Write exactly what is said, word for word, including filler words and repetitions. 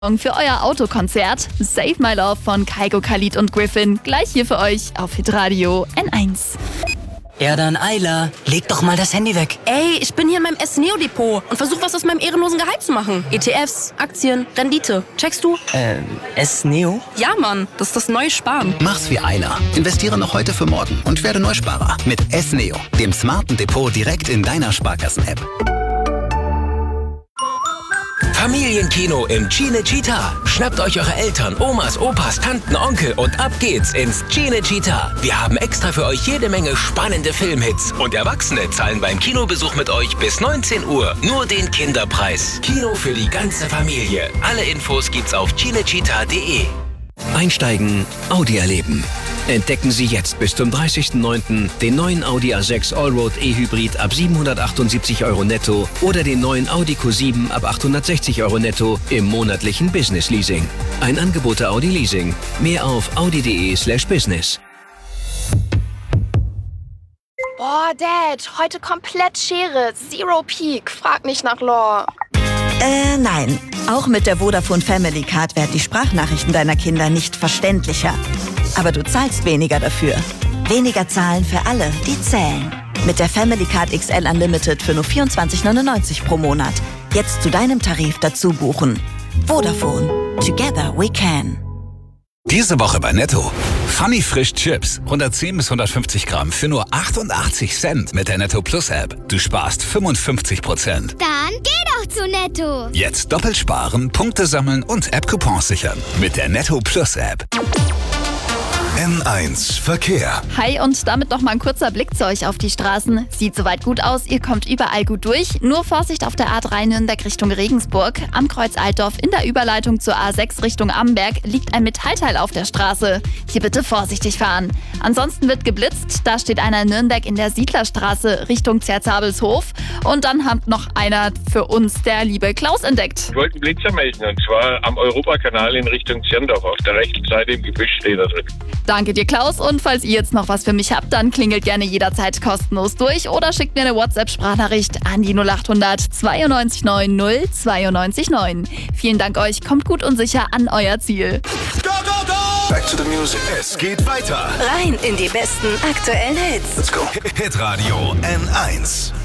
Für euer Autokonzert Save My Love von Kygo, Khalid und Griffin. Gleich hier für euch auf Hitradio N eins. Ja dann, Ayla, leg doch mal das Handy weg. Ey, ich bin hier in meinem S-Neo-Depot und versuche was aus meinem ehrenlosen Gehalt zu machen. E T Fs, Aktien, Rendite. Checkst du? Ähm, S-Neo? Ja, Mann, das ist das neue Sparen. Mach's wie Ayla. Investiere noch heute für morgen und werde Neusparer mit S-Neo, dem smarten Depot direkt in deiner Sparkassen-App. Familienkino im Cinecittà. Schnappt euch eure Eltern, Omas, Opas, Tanten, Onkel und ab geht's ins Cinecittà. Wir haben extra für euch jede Menge spannende Filmhits. Und Erwachsene zahlen beim Kinobesuch mit euch bis neunzehn Uhr nur den Kinderpreis. Kino für die ganze Familie. Alle Infos gibt's auf cinecittà punkt de. Einsteigen, Audi erleben. Entdecken Sie jetzt bis zum dreißigsten neunten den neuen Audi A sechs Allroad E-Hybrid ab siebenhundertachtundsiebzig Euro netto oder den neuen Audi Q sieben ab achthundertsechzig Euro netto im monatlichen Business Leasing. Ein Angebot der Audi Leasing. Mehr auf audi punkt de slash business. Boah, Dad, heute komplett Schere. Zero Peak. Frag nicht nach Lore. Äh, nein. Auch mit der Vodafone Family Card werden die Sprachnachrichten deiner Kinder nicht verständlicher. Aber du zahlst weniger dafür. Weniger zahlen für alle, die zählen. Mit der Family Card X L Unlimited für nur vierundzwanzig neunundneunzig pro Monat. Jetzt zu deinem Tarif dazu buchen. Vodafone. Together we can. Diese Woche bei Netto. Funny Frisch Chips. hundertzehn bis hundertfünfzig Gramm für nur achtundachtzig Cent mit der Netto Plus App. Du sparst fünfundfünfzig Prozent. Dann geh doch zu Netto. Jetzt doppelt sparen, Punkte sammeln und App-Coupons sichern. Mit der Netto Plus App. N eins Verkehr. Hi und damit noch mal ein kurzer Blick zu euch auf die Straßen. Sieht soweit gut aus, ihr kommt überall gut durch. Nur Vorsicht auf der A drei Nürnberg Richtung Regensburg. Am Kreuz Altdorf in der Überleitung zur A sechs Richtung Amberg liegt ein Metallteil auf der Straße. Hier bitte vorsichtig fahren. Ansonsten wird geblitzt. Da steht einer in Nürnberg in der Siedlerstraße Richtung Zerzabelshof. Und dann hat noch einer für uns der liebe Klaus entdeckt. Ich wollte einen Blitzer melden und zwar am Europakanal in Richtung Zirndorf. Auf der rechten Seite im Gebüsch steht er drin. Danke dir, Klaus. Und falls ihr jetzt noch was für mich habt, dann klingelt gerne jederzeit kostenlos durch oder schickt mir eine WhatsApp-Sprachnachricht an die null acht hundert zweiundneunzig neun null zweiundneunzig neun. Vielen Dank euch. Kommt gut und sicher an euer Ziel. Go, go, go! Back to the music. Es geht weiter. Rein in die besten aktuellen Hits. Let's go. Hitradio N eins.